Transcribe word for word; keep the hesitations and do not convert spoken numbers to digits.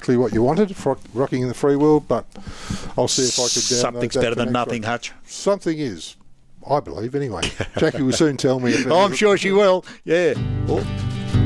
exactly what you wanted for Rocking in the Free World, but I'll see if I could download Something's that better for than next nothing, week. Hutch. Something is, I believe, anyway. Jackie will soon tell me. If it Oh, I'm is. sure she will. Yeah. Oh.